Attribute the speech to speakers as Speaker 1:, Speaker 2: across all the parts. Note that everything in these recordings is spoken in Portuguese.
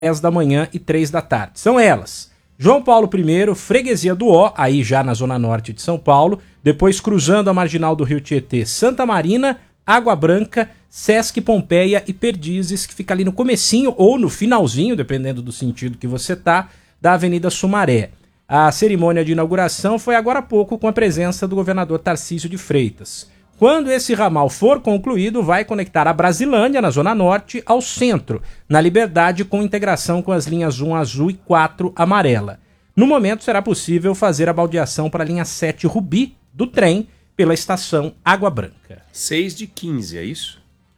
Speaker 1: 10 da manhã e 3 da tarde. São elas: João Paulo I, Freguesia do Ó, aí já na zona norte de São Paulo, depois cruzando a marginal do Rio Tietê, Santa Marina, Água Branca, Sesc Pompeia e Perdizes, que fica ali no comecinho ou no finalzinho, dependendo do sentido que você tá, da Avenida Sumaré. A cerimônia de inauguração foi agora há pouco com a presença do governador Tarcísio de Freitas. Quando esse ramal for concluído, vai conectar a Brasilândia, na Zona Norte, ao centro, na Liberdade, com integração com as linhas 1 azul e 4 amarela. No momento, será possível fazer a baldeação para a linha 7 Rubi do trem pela estação Água Branca.
Speaker 2: 6/15, é isso?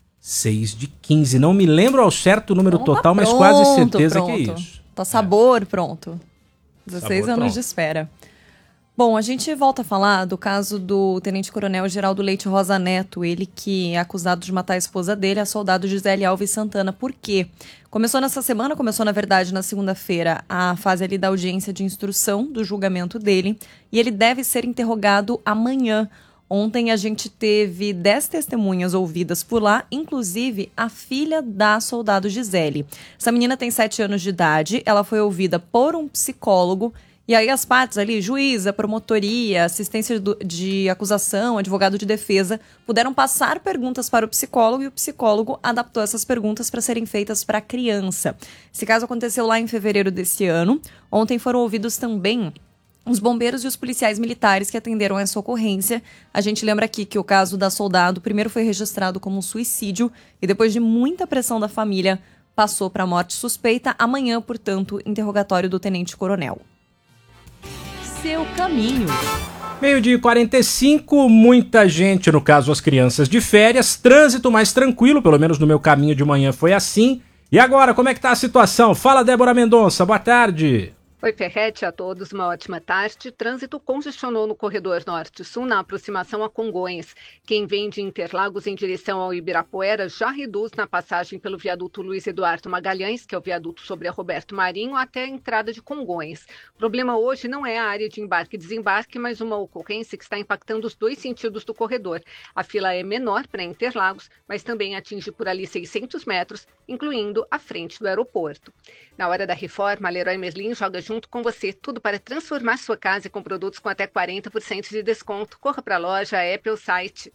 Speaker 1: 6/15. Não me lembro ao certo o número total, mas quase certeza que é isso.
Speaker 3: Tá sabor pronto. 16
Speaker 1: Sabor
Speaker 3: anos
Speaker 1: pronto.
Speaker 3: de espera. Bom, a gente volta a falar do caso do tenente-coronel Geraldo Leite Rosa Neto, ele que é acusado de matar a esposa dele, a soldado Gisele Alves Santana. Por quê? Começou na verdade, na segunda-feira, a fase ali da audiência de instrução do julgamento dele, e ele deve ser interrogado amanhã. Ontem a gente teve 10 testemunhas ouvidas por lá, inclusive a filha da soldado Gisele. Essa menina tem 7 anos de idade, ela foi ouvida por um psicólogo. E aí as partes ali, juíza, promotoria, assistência de acusação, advogado de defesa, puderam passar perguntas para o psicólogo e o psicólogo adaptou essas perguntas para serem feitas para a criança. Esse caso aconteceu lá em fevereiro desse ano. Ontem foram ouvidos também os bombeiros e os policiais militares que atenderam essa ocorrência. A gente lembra aqui que o caso da soldado primeiro foi registrado como um suicídio e depois de muita pressão da família passou para morte suspeita. Amanhã, portanto, interrogatório do tenente-coronel.
Speaker 4: Seu caminho.
Speaker 1: 12h45, muita gente, no caso as crianças de férias, trânsito mais tranquilo, pelo menos no meu caminho de manhã foi assim. E agora, como é que tá a situação? Fala, Débora Mendonça, boa tarde.
Speaker 5: Oi, Ferretti, a todos, uma ótima tarde. Trânsito congestionou no corredor norte-sul na aproximação a Congonhas. Quem vem de Interlagos em direção ao Ibirapuera já reduz na passagem pelo viaduto Luiz Eduardo Magalhães, que é o viaduto sobre a Roberto Marinho, até a entrada de Congonhas. O problema hoje não é a área de embarque e desembarque, mas uma ocorrência que está impactando os dois sentidos do corredor. A fila é menor para Interlagos, mas também atinge por ali 600 metros, incluindo a frente do aeroporto. Na hora da reforma, a Leroy Merlin joga junto com você tudo para transformar sua casa com produtos com até 40% de desconto. Corra para a loja, app ou site.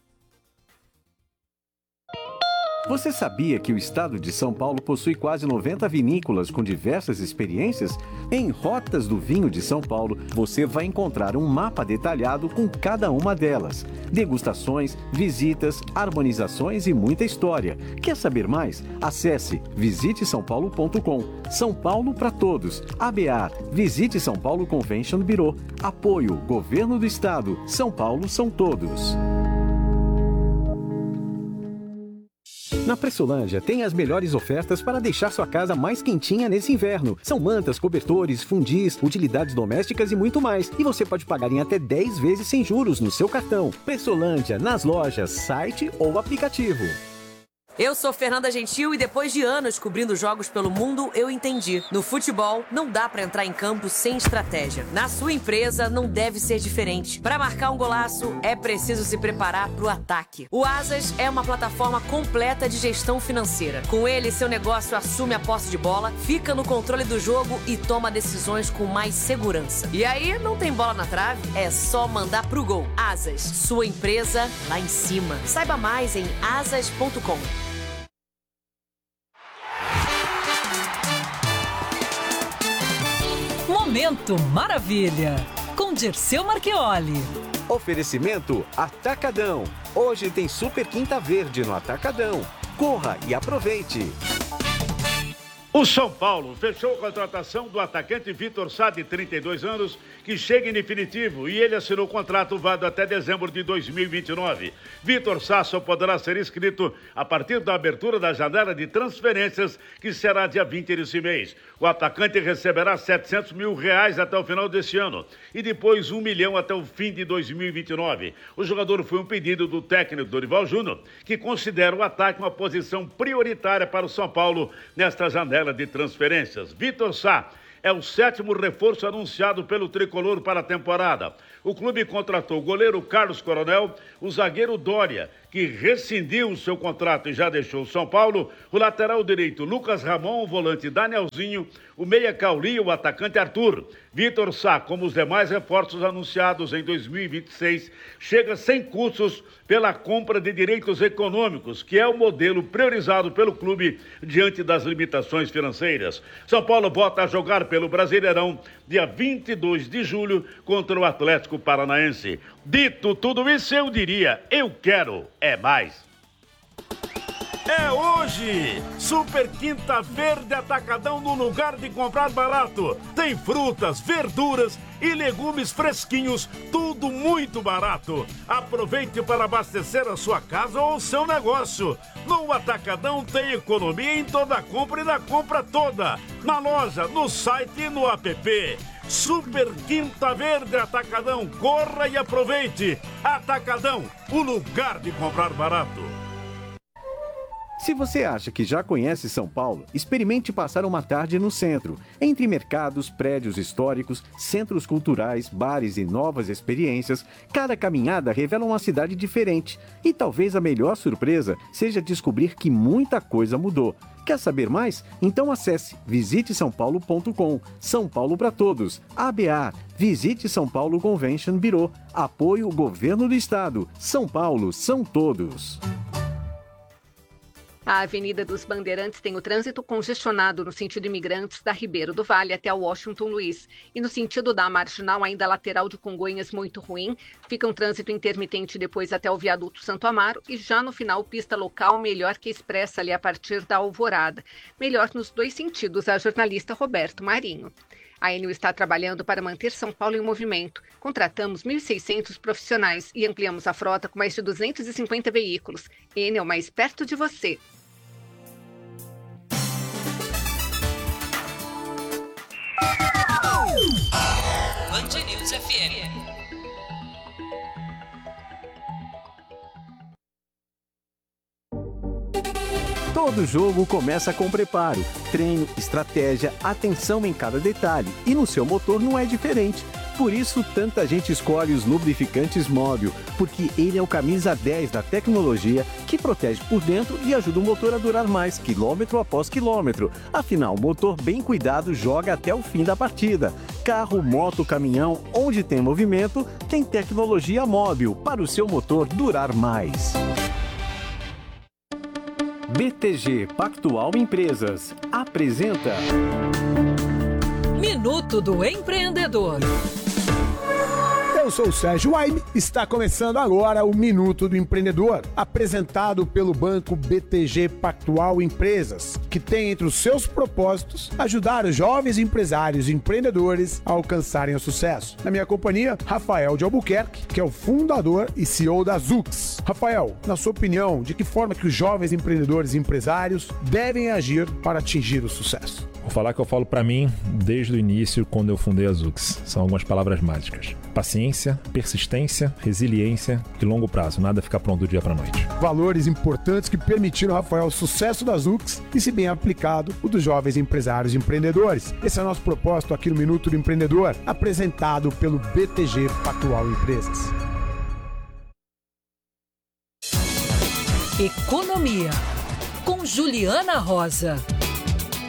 Speaker 6: Você sabia que o estado de São Paulo possui quase 90 vinícolas com diversas experiências? Em Rotas do Vinho de São Paulo, você vai encontrar um mapa detalhado com cada uma delas. Degustações, visitas, harmonizações e muita história. Quer saber mais? Acesse visitesaopaulo.com. São Paulo para todos. ABAR, Visite São Paulo Convention Bureau. Apoio, Governo do Estado. São Paulo são todos. Na Pressolândia tem as melhores ofertas para deixar sua casa mais quentinha nesse inverno. São mantas, cobertores, fundis, utilidades domésticas e muito mais. E você pode pagar em até 10 vezes sem juros no seu cartão. Pressolândia, nas lojas, site ou aplicativo.
Speaker 4: Eu sou Fernanda Gentil e depois de anos cobrindo jogos pelo mundo, eu entendi. No futebol, não dá pra entrar em campo sem estratégia. Na sua empresa, não deve ser diferente. Para marcar um golaço, é preciso se preparar pro ataque. O Asas é uma plataforma completa de gestão financeira. Com ele, seu negócio assume a posse de bola, fica no controle do jogo e toma decisões com mais segurança. E aí, não tem bola na trave? É só mandar pro gol. Asas, sua empresa lá em cima. Saiba mais em asas.com.
Speaker 7: Momento Maravilha, com Dirceu Marchioli.
Speaker 6: Oferecimento Atacadão. Hoje tem Super Quinta Verde no Atacadão. Corra e aproveite.
Speaker 8: O São Paulo fechou a contratação do atacante Vitor Sá, de 32 anos, que chega em definitivo e ele assinou contrato válido até dezembro de 2029. Vitor Sá só poderá ser inscrito a partir da abertura da janela de transferências, que será dia 20 desse mês. O atacante receberá R$700 mil até o final deste ano e depois R$1 milhão até o fim de 2029. O jogador foi um pedido do técnico Dorival Júnior, que considera o ataque uma posição prioritária para o São Paulo nesta janela de transferências. Vitor Sá é o 7º reforço anunciado pelo tricolor para a temporada. O clube contratou o goleiro Carlos Coronel, o zagueiro Dória, que rescindiu o seu contrato e já deixou o São Paulo, o lateral direito Lucas Ramon, o volante Danielzinho, o meia Cauli e o atacante Arthur. Vitor Sá, como os demais reforços anunciados em 2026, chega sem custos pela compra de direitos econômicos, que é o modelo priorizado pelo clube diante das limitações financeiras. São Paulo volta a jogar pelo Brasileirão dia 22 de julho contra o Atlético Paranaense. Dito tudo isso, eu diria, eu quero é mais.
Speaker 9: É hoje! Super Quinta Verde Atacadão no lugar de comprar barato. Tem frutas, verduras e legumes fresquinhos, tudo muito barato. Aproveite para abastecer a sua casa ou o seu negócio. No Atacadão tem economia em toda a compra e na compra toda. Na loja, no site e no app. Super Quinta Verde Atacadão, corra e aproveite. Atacadão, o lugar de comprar barato.
Speaker 6: Se você acha que já conhece São Paulo, experimente passar uma tarde no centro, entre mercados, prédios históricos, centros culturais, bares e novas experiências. Cada caminhada revela uma cidade diferente. E talvez a melhor surpresa seja descobrir que muita coisa mudou. Quer saber mais? Então acesse visitesaopaulo.com. São Paulo para todos. ABA. Visite São Paulo Convention Bureau. Apoio Governo do Estado. São Paulo são todos.
Speaker 5: A Avenida dos Bandeirantes tem o trânsito congestionado no sentido imigrantes da Ribeiro do Vale até o Washington Luiz. E no sentido da Marginal, ainda lateral de Congonhas, muito ruim. Fica um trânsito intermitente depois até o viaduto Santo Amaro. E já no final, pista local melhor que expressa ali a partir da Alvorada. Melhor nos dois sentidos, a jornalista Roberto Marinho. A Enel está trabalhando para manter São Paulo em movimento. Contratamos 1.600 profissionais e ampliamos a frota com mais de 250 veículos. Enel, mais perto de você.
Speaker 7: Band News FM.
Speaker 6: Todo jogo começa com preparo, treino, estratégia, atenção em cada detalhe. E no seu motor não é diferente. Por isso, tanta gente escolhe os lubrificantes Móbil, porque ele é o camisa 10 da tecnologia que protege por dentro e ajuda o motor a durar mais, quilômetro após quilômetro. Afinal, motor bem cuidado joga até o fim da partida. Carro, moto, caminhão, onde tem movimento, tem tecnologia Móbil para o seu motor durar mais. BTG Pactual Empresas apresenta
Speaker 7: Minuto do Empreendedor.
Speaker 10: Eu sou o Sérgio Waime, está começando agora o Minuto do Empreendedor, apresentado pelo banco BTG Pactual Empresas, que tem entre os seus propósitos ajudar os jovens empresários e empreendedores a alcançarem o sucesso. Na minha companhia, Rafael de Albuquerque, que é o fundador e CEO da Zux. Rafael, na sua opinião, de que forma que os jovens empreendedores e empresários devem agir para atingir o sucesso?
Speaker 11: Vou falar que eu falo para mim desde o início, quando eu fundei a Zux. São algumas palavras mágicas. Paciência, persistência, resiliência e longo prazo. Nada fica pronto do dia para noite.
Speaker 10: Valores importantes que permitiram, Rafael, o sucesso da Zux e, se bem aplicado, o dos jovens empresários e empreendedores. Esse é o nosso propósito aqui no Minuto do Empreendedor, apresentado pelo BTG Pactual Empresas.
Speaker 7: Economia, com Juliana Rosa.